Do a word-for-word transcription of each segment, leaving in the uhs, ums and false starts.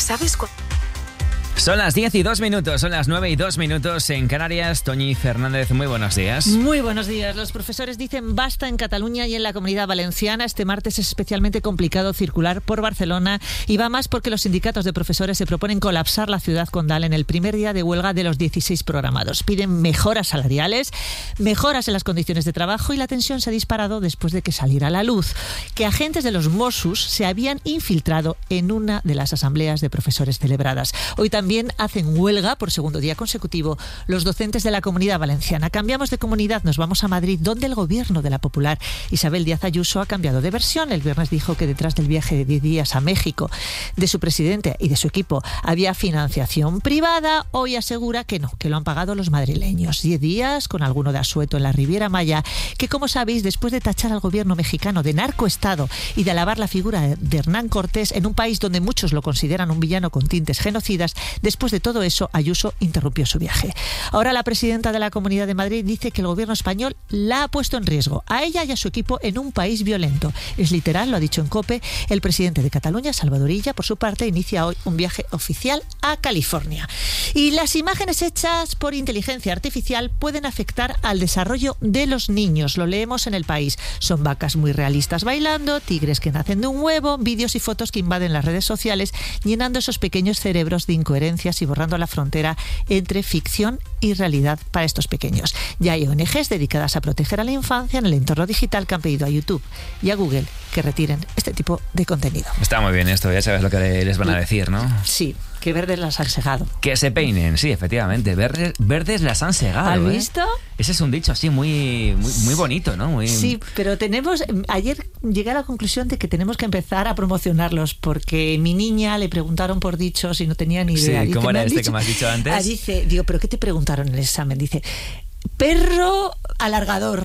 ¿Sabes cuándo? Son las diez y dos minutos, son las nueve y dos minutos en Canarias. Toñi Fernández, muy buenos días. Muy buenos días. Los profesores dicen basta en Cataluña y en la Comunidad Valenciana. Este martes es especialmente complicado circular por Barcelona y va más porque los sindicatos de profesores se proponen colapsar la ciudad condal en el primer día de huelga de los dieciséis programados. Piden mejoras salariales, mejoras en las condiciones de trabajo y la tensión se ha disparado después de que saliera a la luz que agentes de los Mossos se habían infiltrado en una de las asambleas de profesores celebradas. Hoy también También hacen huelga por segundo día consecutivo los docentes de la Comunidad Valenciana. Cambiamos de comunidad, nos vamos a Madrid, donde el gobierno de la Popular, Isabel Díaz Ayuso, ha cambiado de versión. El viernes dijo que detrás del viaje de diez días a México de su presidente y de su equipo había financiación privada. Hoy asegura que no, que lo han pagado los madrileños. Diez días con alguno de asueto en la Riviera Maya, que, como sabéis, después de tachar al gobierno mexicano de narcoestado y de alabar la figura de Hernán Cortés en un país donde muchos lo consideran un villano con tintes genocidas, después de todo eso, Ayuso interrumpió su viaje. Ahora la presidenta de la Comunidad de Madrid dice que el gobierno español la ha puesto en riesgo, a ella y a su equipo, en un país violento. Es literal, lo ha dicho en COPE. El presidente de Cataluña, Salvador Illa, por su parte, inicia hoy un viaje oficial a California. Y las imágenes hechas por inteligencia artificial pueden afectar al desarrollo de los niños. Lo leemos en El País. Son vacas muy realistas bailando, tigres que nacen de un huevo, vídeos y fotos que invaden las redes sociales, llenando esos pequeños cerebros de incoherencias y borrando la frontera entre ficción y realidad para estos pequeños. Ya hay O N Ges dedicadas a proteger a la infancia en el entorno digital que han pedido a YouTube y a Google que retiren este tipo de contenido. Está muy bien esto, ya sabes lo que les van a decir, ¿no? Sí, que verdes las han segado. Que se peinen, sí, efectivamente. Verdes, verdes las han segado. ¿Has ¿eh? visto? Ese es un dicho así muy, muy, muy bonito, ¿no? Muy... Sí, pero tenemos... Ayer llegué a la conclusión de que tenemos que empezar a promocionarlos, porque mi niña le preguntaron por dichos y no tenía ni idea. Sí, dice, ¿cómo era este dicho? que me has dicho antes? Ah, dice, digo, ¿pero qué te preguntaron en el examen? Dice, perro alargador.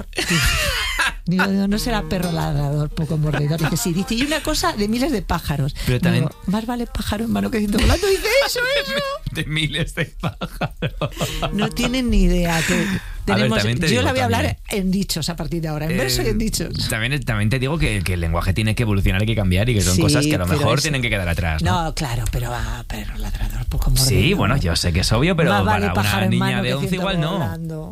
Digo, digo, no será perro ladrador, poco mordedor. Dice, sí, dice, y una cosa de miles de pájaros. Pero también... Digo, más vale pájaro en mano que ciento volando. Dice, eso, eso. De miles de pájaros. No tienen ni idea. Que tenemos, a ver, yo digo, la voy a hablar también, en dichos a partir de ahora, en eh, verso y en dichos. También, también te digo que, que el lenguaje tiene que evolucionar, hay que cambiar y que son Sí, cosas que a lo pero mejor eso... tienen que quedar atrás, ¿no? No, claro, pero va, perro ladrador, poco mordedor. Sí, bueno, yo sé que es obvio, pero más para vale una niña de que once igual no. Volando.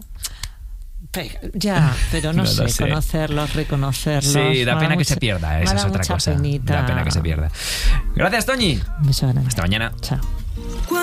Ya, pero no, No sé, lo sé. conocerlos, reconocerlos. Sí, da me pena que mucha- se pierda, me esa da es otra mucha cosa. penita. Da pena que se pierda. Gracias, Toñi. Un beso grande. Hasta mañana. Chao.